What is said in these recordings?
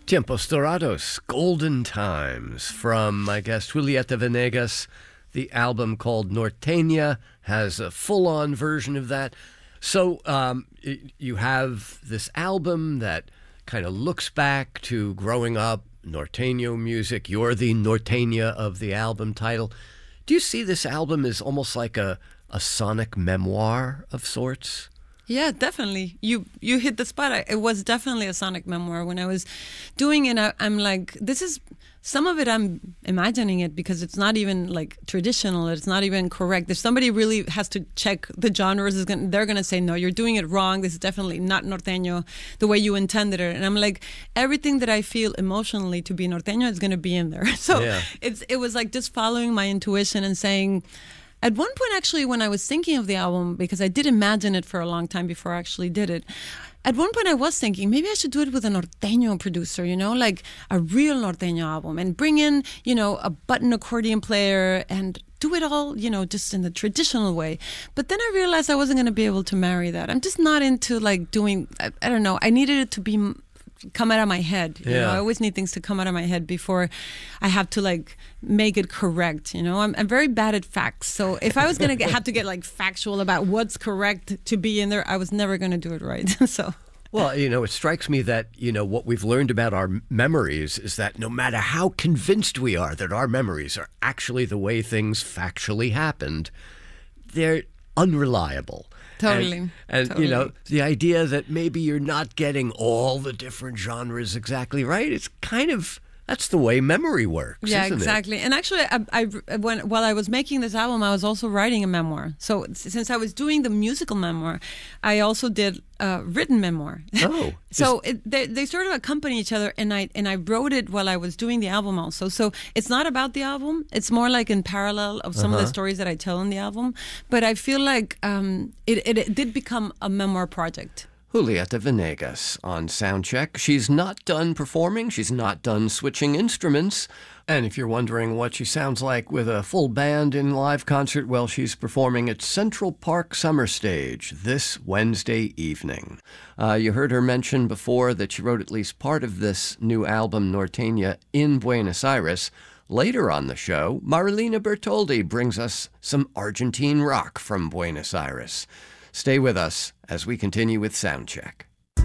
Tiempos Dorados, Golden Times, from, I guess, Julieta Venegas. The album called Norteña has a full-on version of that. So you have this album that kind of looks back to growing up, Norteño music. You're the Norteña of the album title. Do you see this album as almost like a sonic memoir of sorts? Yeah, definitely. You hit the spot. It was definitely a sonic memoir. When I was doing it, I'm like, this is, some of it I'm imagining it because it's not even like traditional. It's not even correct. If somebody really has to check the genres, they're going to say, no, you're doing it wrong. This is definitely not norteño the way you intended it. And I'm like, everything that I feel emotionally to be norteño is going to be in there. So yeah. It was like just following my intuition and saying, at one point, actually, when I was thinking of the album, because I did imagine it for a long time before I actually did it, at one point I was thinking, maybe I should do it with a norteño producer, like a real norteño album, and bring in, a button accordion player and do it all, just in the traditional way. But then I realized I wasn't going to be able to marry that. I'm just not into, like, doing, I don't know, I needed it to come out of my head. I always need things to come out of my head before I have to like make it correct. I'm very bad at facts. So if I was going to have to get like factual about what's correct to be in there, I was never going to do it right. So. Well, it strikes me that, what we've learned about our memories is that no matter how convinced we are that our memories are actually the way things factually happened, they're unreliable. Totally. And totally. The idea that maybe you're not getting all the different genres exactly right, it's kind of, that's the way memory works, yeah, isn't exactly. it? And actually, while I was making this album, I was also writing a memoir. So since I was doing the musical memoir, I also did a written memoir. Oh. So they sort of accompany each other, and I wrote it while I was doing the album also. So it's not about the album. It's more like in parallel of some of the stories that I tell in the album. But I feel like it did become a memoir project. Julieta Venegas on Soundcheck. She's not done performing. She's not done switching instruments. And if you're wondering what she sounds like with a full band in live concert, well, she's performing at Central Park Summer Stage this Wednesday evening. You heard her mention before that she wrote at least part of this new album, Norteña, in Buenos Aires. Later on the show, Marilina Bertoldi brings us some Argentine rock from Buenos Aires. Stay with us as we continue with Soundcheck.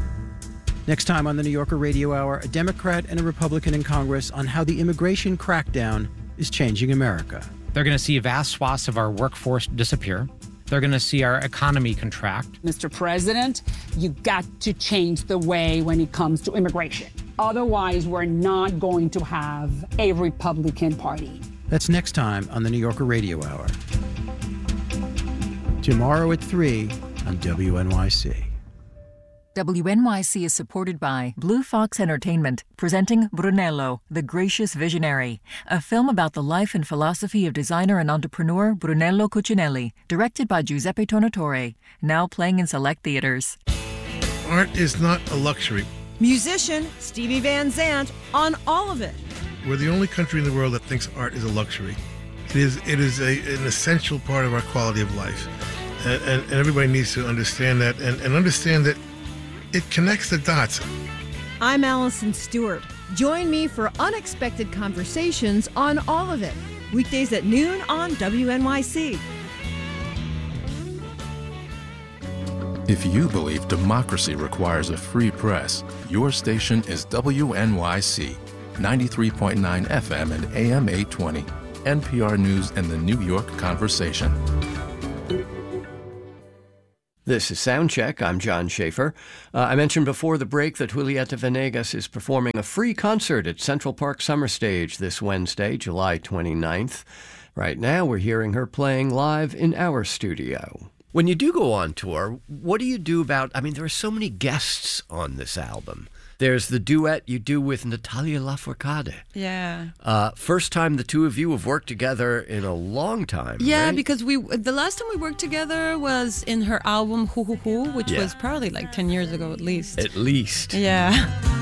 Next time on the New Yorker Radio Hour, a Democrat and a Republican in Congress on how the immigration crackdown is changing America. They're going to see vast swaths of our workforce disappear. They're going to see our economy contract. Mr. President, you got to change the way when it comes to immigration. Otherwise, we're not going to have a Republican Party. That's next time on the New Yorker Radio Hour. Tomorrow at 3 on WNYC. WNYC is supported by Blue Fox Entertainment, presenting Brunello, the Gracious Visionary, a film about the life and philosophy of designer and entrepreneur Brunello Cucinelli, directed by Giuseppe Tornatore, now playing in select theaters. Art is not a luxury. Musician Stevie Van Zandt on all of it. We're the only country in the world that thinks art is a luxury. It is an essential part of our quality of life. And everybody needs to understand that and understand that it connects the dots. I'm Allison Stewart. Join me for unexpected conversations on all of it. Weekdays at noon on WNYC. If you believe democracy requires a free press, your station is WNYC, 93.9 FM and AM 820, NPR News and the New York Conversation. This is Soundcheck. I'm John Schaefer. I mentioned before the break that Julieta Venegas is performing a free concert at Central Park Summer Stage this Wednesday, July 29th. Right now, we're hearing her playing live in our studio. When you do go on tour, what do you do about, there are so many guests on this album. There's the duet you do with Natalia Lafourcade. Yeah. First time the two of you have worked together in a long time. Yeah, right? because the last time we worked together was in her album Hu Hu Hu, which was probably like 10 years ago at least. At least. Yeah.